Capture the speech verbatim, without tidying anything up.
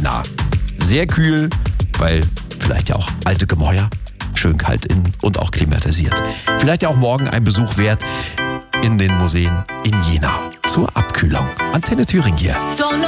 Jena. Sehr kühl, weil vielleicht ja auch alte Gemäuer, schön kalt innen und auch klimatisiert. Vielleicht ja auch morgen ein Besuch wert in den Museen in Jena zur Abkühlung. Antenne Thüringen hier.